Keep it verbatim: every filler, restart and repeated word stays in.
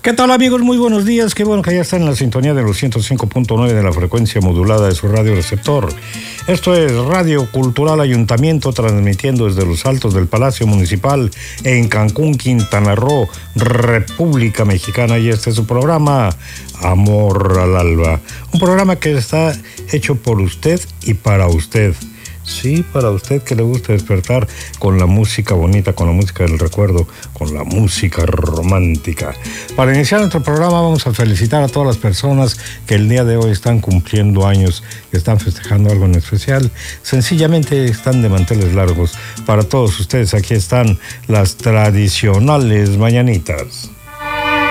¿Qué tal, amigos? Muy buenos días. Qué bueno que ya están en la sintonía de los ciento cinco punto nueve de la frecuencia modulada de su radio receptor. Esto es Radio Cultural Ayuntamiento, transmitiendo desde los altos del Palacio Municipal en Cancún, Quintana Roo, República Mexicana. Y este es su programa Amor al Alba. Un programa que está hecho por usted y para usted. Sí, para usted que le gusta despertar con la música bonita, con la música del recuerdo, con la música romántica. Para iniciar nuestro programa vamos a felicitar a todas las personas que el día de hoy están cumpliendo años, que están festejando algo en especial. Sencillamente están de manteles largos. Para todos ustedes aquí están las tradicionales mañanitas.